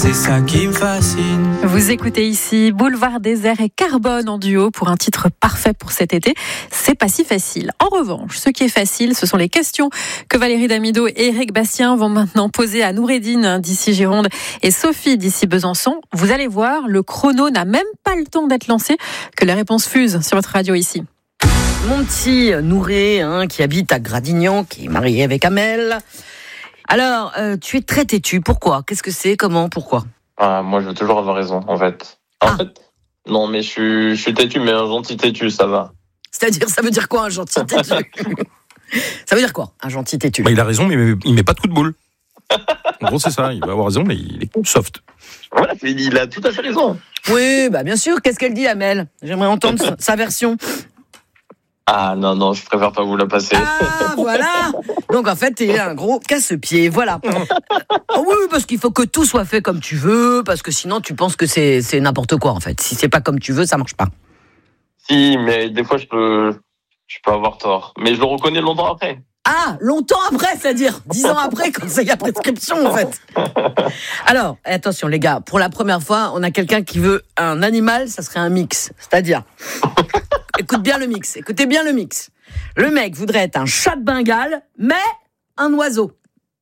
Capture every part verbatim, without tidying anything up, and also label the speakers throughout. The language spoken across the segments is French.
Speaker 1: C'est ça qui me fascine.
Speaker 2: Vous écoutez ici Boulevard Désert et Carbone en duo pour un titre parfait pour cet été. C'est pas si facile. En revanche, ce qui est facile, ce sont les questions que Valérie Damido et Éric Bastien vont maintenant poser à Noureddine d'ici Gironde et Sophie d'ici Besançon. Vous allez voir, le chrono n'a même pas le temps d'être lancé que les réponses fusent sur votre radio ici.
Speaker 3: Mon petit Nouré, hein, qui habite à Gradignan, qui est marié avec Amel. Alors, euh, tu es très têtu. Pourquoi ? Qu'est-ce que c'est ? Comment ? Pourquoi ?
Speaker 4: Ah, moi, je veux toujours avoir raison, en fait. En
Speaker 3: Ah.
Speaker 4: fait, non, mais je suis, je suis têtu, mais un gentil têtu, ça va.
Speaker 3: C'est-à-dire, ça veut dire quoi un gentil têtu ? Ça veut dire quoi un gentil têtu ?
Speaker 5: Bah, il a raison, mais il met pas de coup de boule. En gros, c'est ça. Il va avoir raison, mais il est soft.
Speaker 4: Voilà, il a tout à fait raison.
Speaker 3: Oui, bah bien sûr. Qu'est-ce qu'elle dit, Amel ? J'aimerais entendre sa- sa version.
Speaker 4: Ah, non, non, je préfère pas vous la passer.
Speaker 3: Ah, voilà. Donc, en fait, t'es un gros casse-pied. Voilà. Oh oui, parce qu'il faut que tout soit fait comme tu veux, parce que sinon, tu penses que c'est, c'est n'importe quoi, en fait. Si c'est pas comme tu veux, ça marche pas.
Speaker 4: Si, mais des fois, je peux, je peux avoir tort. Mais je le reconnais longtemps après.
Speaker 3: Ah, longtemps après, c'est-à-dire dix ans après, quand il y a prescription, en fait. Alors, attention, les gars, pour la première fois, on a quelqu'un qui veut un animal, ça serait un mix. C'est-à-dire, écoute bien le mix, écoutez bien le mix. Le mec voudrait être un chat de Bengale, mais un oiseau.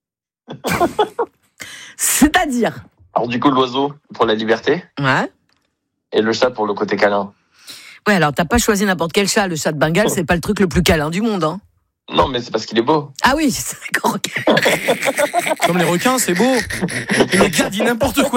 Speaker 3: C'est-à-dire,
Speaker 4: Alors, du coup, l'oiseau pour la liberté
Speaker 3: ouais.
Speaker 4: et le chat pour le côté câlin.
Speaker 3: Ouais, alors t'as pas choisi n'importe quel chat. Le chat de Bengale, c'est pas le truc le plus câlin du monde, hein.
Speaker 4: Non, mais c'est parce qu'il est beau.
Speaker 3: Ah oui, c'est d'accord, ok.
Speaker 5: Comme les requins, c'est beau. Le gars dit n'importe quoi.